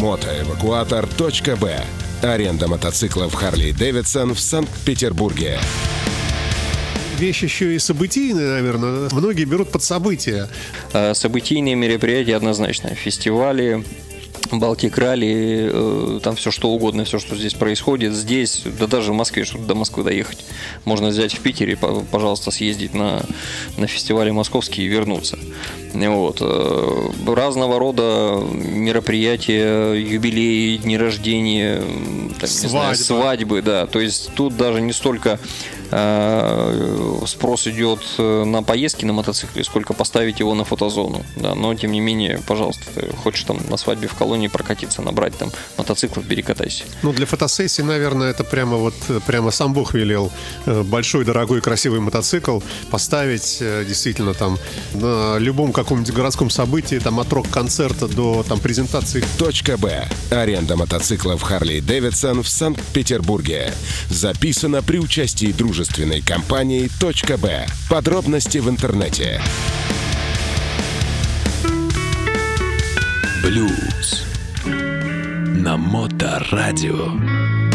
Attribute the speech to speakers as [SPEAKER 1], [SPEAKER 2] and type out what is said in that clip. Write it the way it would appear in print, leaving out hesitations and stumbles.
[SPEAKER 1] Мотоэвакуатор.б. Аренда мотоциклов Harley-Davidson в Санкт-Петербурге.
[SPEAKER 2] Вещь еще и событийная, наверное. Многие берут под события.
[SPEAKER 3] Событийные мероприятия однозначно. Фестивали, Балтик ралли, там все что угодно, все, что здесь происходит. Здесь, да даже в Москве, чтобы до Москвы доехать, можно взять в Питере, пожалуйста, съездить на фестивале московский и вернуться. Вот. Разного рода мероприятия, юбилеи, дни рождения, там, не знаю, свадьбы, да. То есть тут даже не столько спрос идет на поездки на мотоцикле, сколько поставить его на фотозону. Да. Но тем не менее, пожалуйста, ты хочешь там на свадьбе в колонии прокатиться, набрать там мотоциклов, бери, катайся.
[SPEAKER 2] Ну, для фотосессии, наверное, это прямо сам Бог велел. Большой, дорогой, красивый мотоцикл поставить действительно там на любом каком-нибудь городском событии, там от рок-концерта до там презентации.
[SPEAKER 1] .б. Аренда мотоциклов Harley-Davidson в Санкт-Петербурге. Записано при участии дружественной компании .б. Подробности в интернете.
[SPEAKER 4] Блюз на Моторадио.